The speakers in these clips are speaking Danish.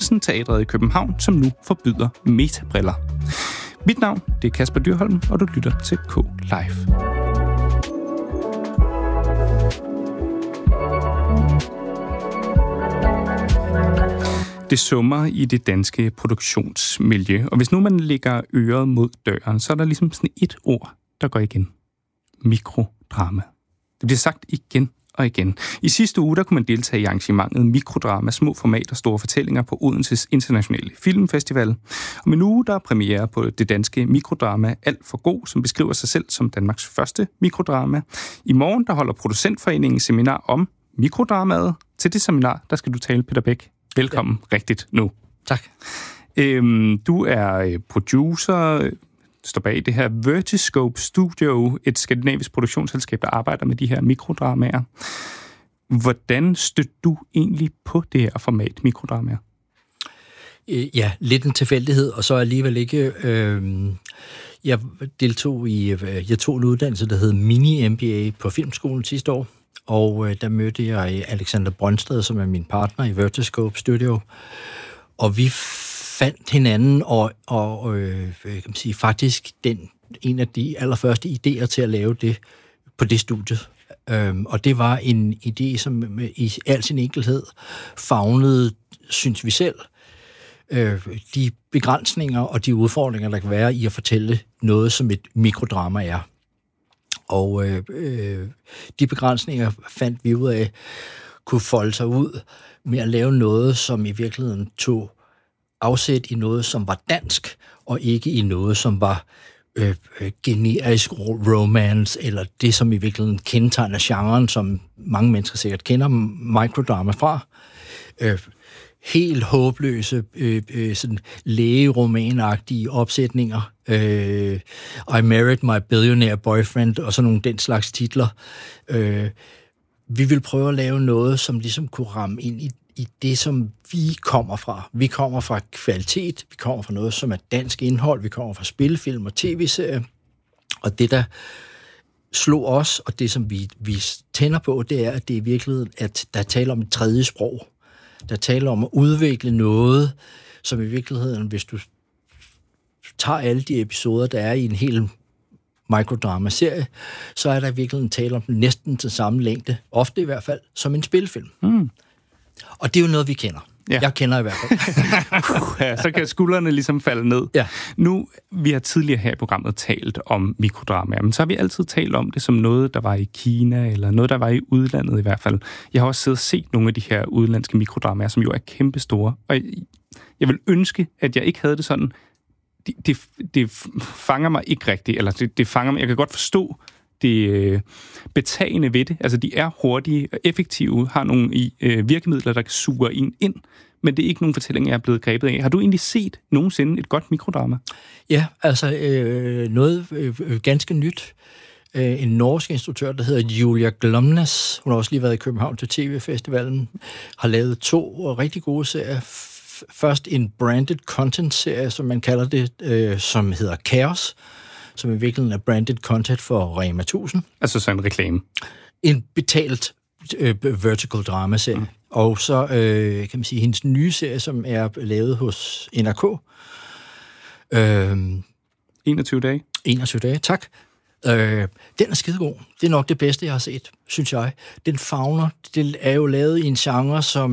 Ibsen-teatret i København, som nu forbyder metabriller. Mit navn, det er Kasper Dyrholm, og du lytter til K-Live. Det summer i det danske produktionsmiljø, og hvis nu man lægger øret mod døren, så er der ligesom sådan et ord, der går igen. Mikrodrama. Det bliver sagt igen og igen. I sidste uge, der kunne man deltage i arrangementet Mikrodrama, små format og store fortællinger på Odenses Internationale Filmfestival. Om en uge, der er premiere på det danske mikrodrama Alt for god, som beskriver sig selv som Danmarks første mikrodrama. I morgen, der holder Producentforeningen seminar om mikrodramaet. Til det seminar, der skal du tale, Peter Bæk. Velkommen rigtigt nu. Tak. Du er producer, står bag det her Vertiscope Studio, et skandinavisk produktionsselskab, der arbejder med de her mikrodramaer. Hvordan stødte du egentlig på det her format mikrodramaer? Ja, lidt en tilfældighed, og så alligevel ikke. Jeg tog en uddannelse, der hed Mini-MBA på Filmskolen sidste år, og der mødte jeg Alexander Brøndsted, som er min partner i Vertiscope Studio, og vi fandt hinanden, og kan man sige, faktisk en af de allerførste idéer til at lave det på det studie. Og det var en idé, som i al sin enkelhed favnede, synes vi selv, de begrænsninger og de udfordringer, der kan være i at fortælle noget, som et mikrodrama er. Og de begrænsninger fandt vi ud af, kunne folde sig ud med at lave noget, som i virkeligheden tog afsæt i noget, som var dansk, og ikke i noget, som var generisk romance, eller det, som i virkeligheden kendetegner genren, som mange mennesker sikkert kender mikrodrama fra. Helt håbløse, sådan lægeromanagtige opsætninger. I Married My Billionaire Boyfriend, og sådan nogle den slags titler. Vi vil prøve at lave noget, som ligesom kunne ramme ind i det, som vi kommer fra. Vi kommer fra kvalitet, vi kommer fra noget, som er dansk indhold, vi kommer fra spillefilm og tv-serier. Og det, der slog os, og det, som vi tænder på, det er, at det i virkeligheden, at der taler om et tredje sprog. Der taler om at udvikle noget, som i virkeligheden, hvis du tager alle de episoder, der er i en hel mikrodrama-serie, så er der i virkeligheden tale om næsten til samme længde, ofte i hvert fald, som en spillefilm. Mm. Og det er jo noget, vi kender. Ja. Jeg kender i hvert fald. Ja, så kan skuldrene ligesom falde ned. Ja. Nu, vi har tidligere her i programmet talt om mikrodramaer, men så har vi altid talt om det som noget, der var i Kina, eller noget, der var i udlandet i hvert fald. Jeg har også siddet og set nogle af de her udenlandske mikrodramaer, som jo er kæmpestore. Og jeg vil ønske, at jeg ikke havde det sådan. Det fanger mig ikke rigtigt, eller det fanger mig. Jeg kan godt forstå det betagende ved det. Altså, de er hurtige og effektive, har nogle virkemidler, der suger en ind, men det er ikke nogen fortælling, jeg er blevet grebet af. Har du egentlig set nogensinde et godt mikrodrama? Ja, altså noget ganske nyt. En norsk instruktør, der hedder Julia Glomnes, hun har også lige været i København til TV-festivalen, har lavet 2 rigtig gode serier. Først en branded content-serie, som man kalder det, som hedder Chaos, som i virkeligheden er branded content for Rema 1000. Altså så en reklame? En betalt vertical drama-serie. Mm. Og så kan man sige, hendes nye serie, som er lavet hos NRK. 21 dage? 21 dage, tak. Den er skidegod. Det er nok det bedste, jeg har set, synes jeg. Den favner. Det er jo lavet i en genre, som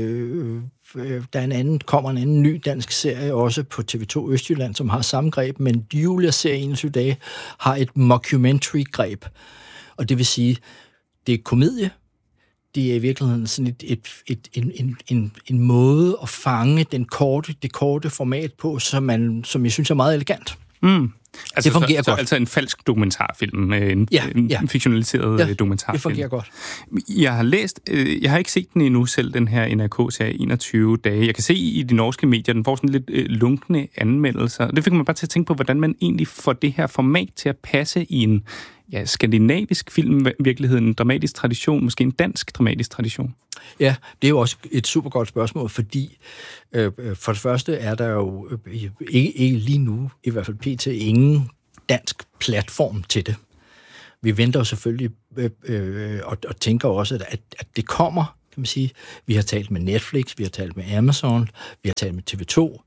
der kommer en anden ny dansk serie, også på TV2 Østjylland, som har samme greb, men Julias serie 21 dage har et mockumentary-greb. Og det vil sige, det er komedie. Det er i virkeligheden sådan en måde at fange det korte format på, som jeg synes er meget elegant. Mm. Altså, det fungerer godt. Altså en falsk dokumentarfilm, en fiktionaliseret dokumentarfilm. Det fungerer godt. Jeg har ikke set den endnu selv, den her NRK-serie 21 dage. Jeg kan se i de norske medier, den får sådan lidt lunkne anmeldelser. Det fik man bare til at tænke på, hvordan man egentlig får det her format til at passe i en skandinavisk film, virkeligheden, en dramatisk tradition, måske en dansk dramatisk tradition. Ja, det er jo også et super godt spørgsmål, fordi for det første er der jo ikke lige nu, i hvert fald pt. Ingen dansk platform til det. Vi venter jo selvfølgelig og tænker også, at det kommer, kan man sige. Vi har talt med Netflix, vi har talt med Amazon, vi har talt med TV2.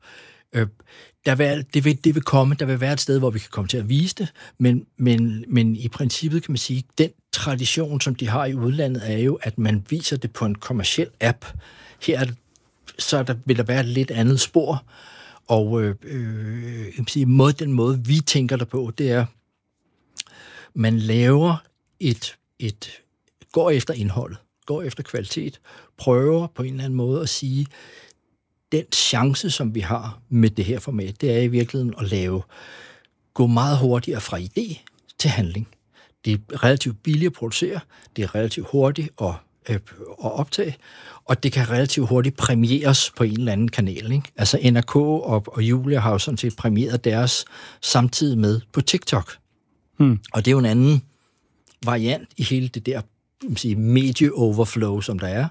Det vil komme, der vil være et sted, hvor vi kan komme til at vise det, men i princippet kan man sige, den tradition, som de har i udlandet, er jo, at man viser det på en kommerciel app. Her vil der være et lidt andet spor, og den måde, vi tænker der på, det er, man laver går efter indholdet, går efter kvalitet, prøver på en eller anden måde at sige, den chance, som vi har med det her format, det er i virkeligheden at gå meget hurtigere fra idé til handling. Det er relativt billigt at producere, det er relativt hurtigt at optage, og det kan relativt hurtigt premieres på en eller anden kanal. Ikke? Altså NRK og Julia har jo sådan set premieret deres samtidig med på TikTok. Og det er jo en anden variant i hele det der medie-overflow, som der er.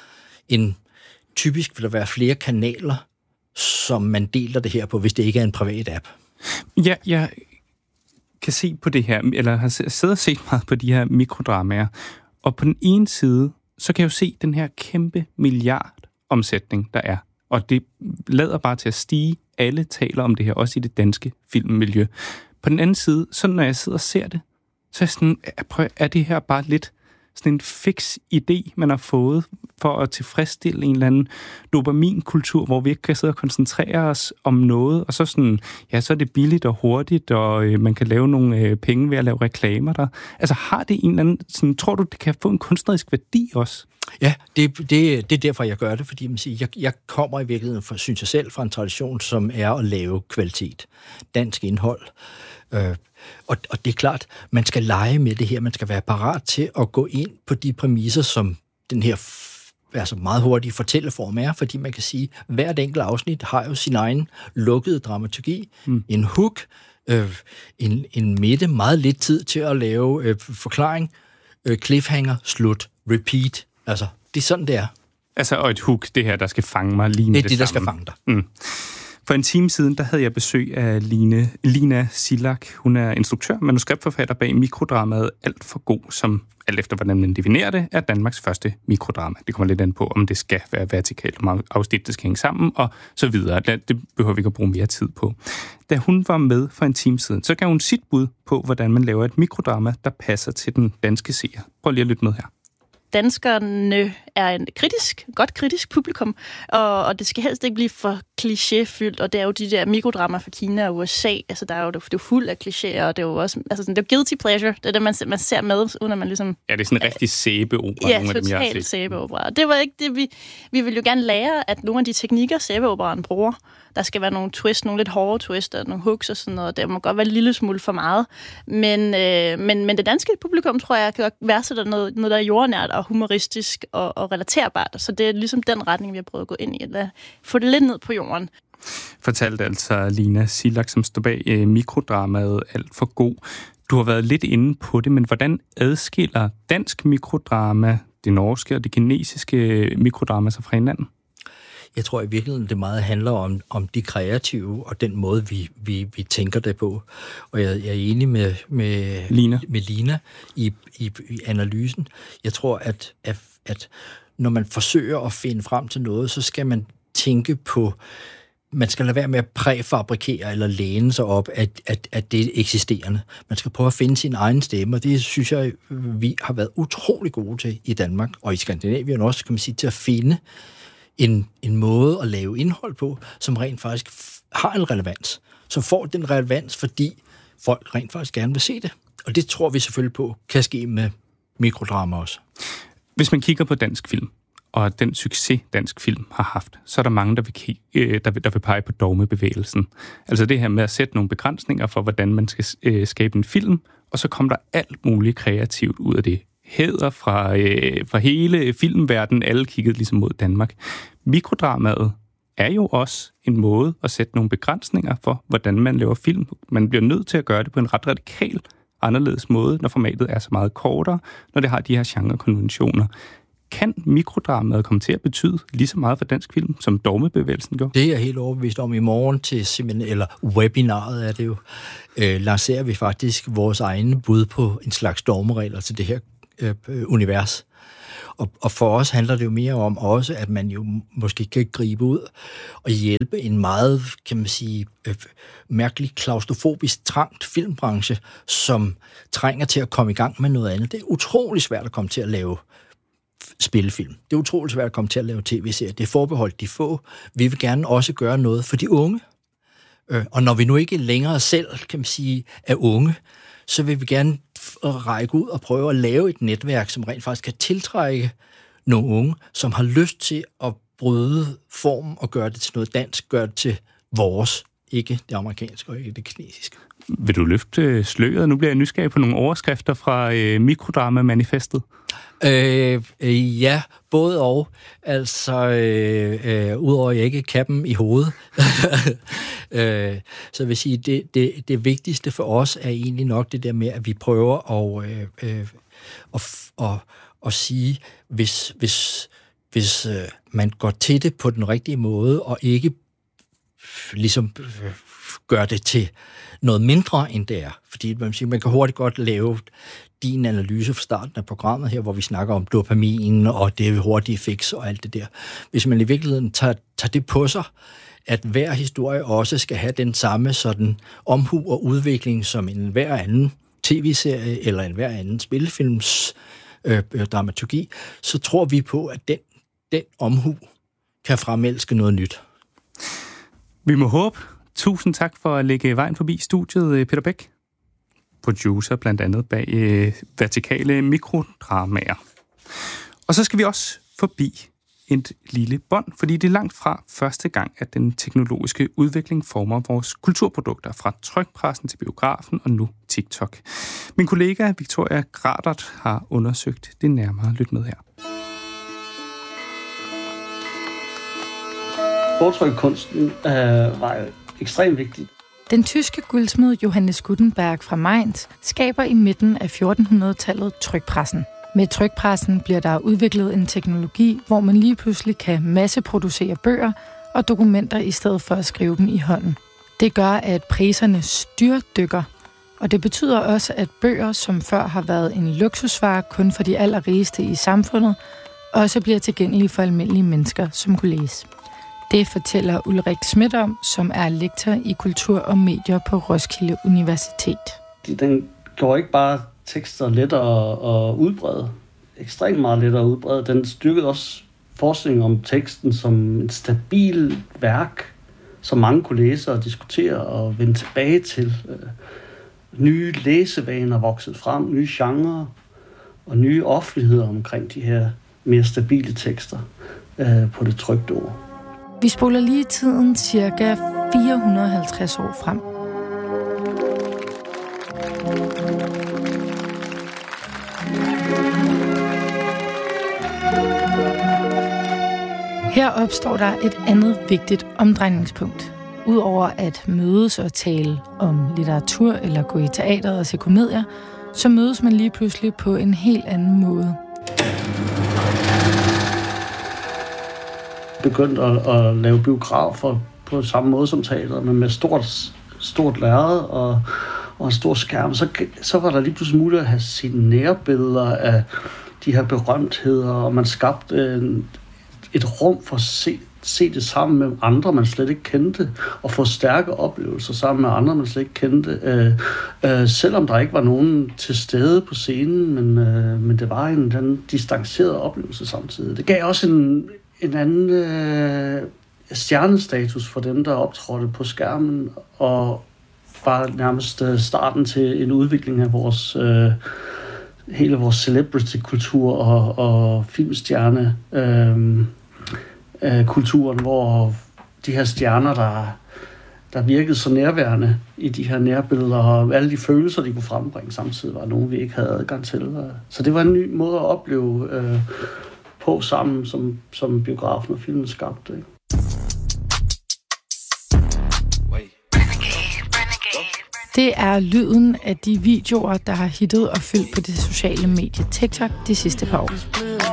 Typisk vil der være flere kanaler, som man deler det her på, hvis det ikke er en privat app. Ja, jeg kan se på det her, eller har siddet og set meget på de her mikrodramaer, og på den ene side, så kan jeg jo se den her kæmpe milliardomsætning, der er. Og det lader bare til at stige. Alle taler om det her, også i det danske filmmiljø. På den anden side, så når jeg sidder og ser det, så er sådan, er det her bare lidt sådan en fix idé, man har fået for at tilfredsstille en eller anden dopaminkultur, hvor vi ikke kan sidde og koncentrere os om noget, og så sådan, ja, så er det billigt og hurtigt, og man kan lave nogle penge ved at lave reklamer der. Altså har det en eller anden, sådan, tror du, det kan få en kunstnerisk værdi også? Ja, det er derfor, jeg gør det, fordi man siger, jeg kommer i virkeligheden, synes jeg selv, fra en tradition, som er at lave kvalitet, dansk indhold. Og det er klart, man skal lege med det her, man skal være parat til at gå ind på de præmisser, som den her meget hurtige fortælleform er, fordi man kan sige, at hvert enkelt afsnit har jo sin egen lukkede dramaturgi, en hook, en midte, meget lidt tid til at lave forklaring, cliffhanger, slut, repeat. Altså, det er sådan, det er. Altså, og et hook, det her, der skal fange mig lige med det der skal fange dig. For en time siden, der havde jeg besøg af Lina Silak. Hun er instruktør, manuskriptforfatter bag mikrodramaet Alt for god, som alt efter hvordan man definerer det, er Danmarks første mikrodrama. Det kommer lidt an på, om det skal være vertikalt, om afsnit, det skal hænge sammen, og så videre. Det behøver vi ikke at bruge mere tid på. Da hun var med for en time siden, så gav hun sit bud på, hvordan man laver et mikrodrama, der passer til den danske seer. Prøv lige at lytte med her. Danskerne er en godt kritisk publikum, og det skal helst ikke blive for klichéfyldt, og det er jo de der mikrodramer fra Kina og USA, altså der er jo det er fuld af klichéer, og det er jo også, altså sådan, det er jo guilty pleasure, det er det, man ser med, uden at man ligesom... Ja, det er sådan en rigtig sæbeopera, ja, nogle af dem, jeg har set. Ja, totalt sæbeopera. Det var ikke det, vi vil jo gerne lære, at nogle af de teknikker, sæbeoperaen bruger, der skal være nogle twist, nogle lidt hårde twister, nogle hooks og sådan noget, det må godt være en lille smule for meget, men det danske publikum, tror jeg, kan værdsætte noget, der er jordnært og humoristisk og relaterbart, så det er ligesom den retning, vi har prøvet at gå ind i, at få det lidt ned på jorden. Fortalte altså Lina Silak, som står bag mikrodramaet Alt for god. Du har været lidt inde på det, men hvordan adskiller dansk mikrodrama, det norske og det kinesiske mikrodrama sig fra hinanden? Jeg tror i virkeligheden, det meget handler om de kreative og den måde, vi tænker det på. Og jeg er enig med Lina i analysen. Jeg tror, at når man forsøger at finde frem til noget, så skal man tænke på, man skal lade være med at præfabrikere eller læne sig op, at det er eksisterende. Man skal prøve at finde sin egen stemme, og det synes jeg, vi har været utrolig gode til i Danmark, og i Skandinavien også, kan man sige, til at finde en måde at lave indhold på, som rent faktisk har en relevans. Så får den relevans, fordi folk rent faktisk gerne vil se det. Og det tror vi selvfølgelig på, kan ske med mikrodrama også. Hvis man kigger på dansk film, og den succes, dansk film har haft, så er der mange, der vil pege på dogmebevægelsen. Altså det her med at sætte nogle begrænsninger for, hvordan man skal skabe en film, og så kommer der alt muligt kreativt ud af det. Hæder fra hele filmverdenen, alle kiggede ligesom mod Danmark. Mikrodramaet er jo også en måde at sætte nogle begrænsninger for, hvordan man laver film. Man bliver nødt til at gøre det på en ret radikal anderledes måde, når formatet er så meget kortere, når det har de her genrekonventioner. Kan mikrodramaet komme til at betyde lige så meget for dansk film, som dogmebevægelsen gjorde? Det er jeg helt overbevist om. I morgen til eller webinaret er det jo, lancerer vi faktisk vores egne bud på en slags dogmeregler til det her univers. Og for os handler det jo mere om også, at man jo måske kan gribe ud og hjælpe en meget, kan man sige, mærkelig klaustrofobisk trangt filmbranche, som trænger til at komme i gang med noget andet. Det er utrolig svært at komme til at lave spillefilm. Det er utroligt svært at komme til at lave tv-serier. Det er forbeholdt de få. Vi vil gerne også gøre noget for de unge. Og når vi nu ikke længere selv, kan man sige, er unge, så vil vi gerne række ud og prøve at lave et netværk, som rent faktisk kan tiltrække nogle unge, som har lyst til at bryde formen og gøre det til noget dansk, gøre det til vores, ikke det amerikanske og ikke det kinesiske. Vil du løfte sløret? Nu bliver jeg nysgerrig på nogle overskrifter fra Mikrodrama-manifestet. Ja, både og. Altså, udover at jeg ikke kan dem i hovedet. Så jeg vil sige, det vigtigste for os er egentlig nok det der med, at vi prøver at sige, hvis man går til det på den rigtige måde, og ikke ligesom gør det til noget mindre, end det er. Fordi man kan hurtigt godt lave din analyse fra starten af programmet her, hvor vi snakker om dopamin og det hurtige fix og alt det der. Hvis man i virkeligheden tager det på sig, at hver historie også skal have den samme sådan omhu og udvikling som en hver anden tv-serie eller en hver anden spillefilms dramaturgi, så tror vi på, at den omhu kan fremelske noget nyt. Vi må håbe. Tusind tak for at lægge vejen forbi studiet, Peter Bech. Producer blandt andet bag vertikale mikrodramaer. Og så skal vi også forbi et lille bånd, fordi det er langt fra første gang, at den teknologiske udvikling former vores kulturprodukter fra trykpressen til biografen og nu TikTok. Min kollega Victoria Gradert har undersøgt det nærmere. Lyt med her. Bogtrykkunsten var ekstremt vigtig. Den tyske guldsmed Johannes Gutenberg fra Mainz skaber i midten af 1400-tallet trykpressen. Med trykpressen bliver der udviklet en teknologi, hvor man lige pludselig kan masseproducere bøger og dokumenter i stedet for at skrive dem i hånden. Det gør, at priserne styrtdykker, og det betyder også, at bøger, som før har været en luksusvare kun for de allerrigeste i samfundet, også bliver tilgængelige for almindelige mennesker, som kunne læse. Det fortæller Ulrik Schmidt om, som er lektor i kultur og medier på Roskilde Universitet. Den gjorde ikke bare tekster lettere at udbrede, ekstremt meget lettere at udbrede. Den styrkede også forskning om teksten som et stabilt værk, som mange kunne læse og diskutere og vende tilbage til. Nye læsevaner voksede frem, nye genrer og nye offentligheder omkring de her mere stabile tekster på det trykte ord. Vi spoler lige tiden cirka 450 år frem. Her opstår der et andet vigtigt omdrejningspunkt. Udover at mødes og tale om litteratur eller gå i teateret og se komedier, så mødes man lige pludselig på en helt anden måde. Begyndt at lave biografer på samme måde som teateret, men med stort lærred og en stor skærm. Så var der lige pludselig muligt at have sine nærbilleder af de her berømtheder, og man skabte et rum for at se det sammen med andre, man slet ikke kendte, og få stærke oplevelser sammen med andre, man slet ikke kendte. Selvom der ikke var nogen til stede på scenen, men det var en distanceret oplevelse samtidig. Det gav også en anden stjernestatus for dem, der optrådte på skærmen, og var nærmest starten til en udvikling af hele vores celebrity-kultur og filmstjerne kulturen, hvor de her stjerner, der virkede så nærværende i de her nærbilleder, og alle de følelser, de kunne frembringe samtidig, var nogen, vi ikke havde adgang til. Så det var en ny måde at opleve på sammen, som biografen og filmen skabte. Ikke? Det er lyden af de videoer, der har hittet og fyldt på det sociale medie TikTok de sidste par år.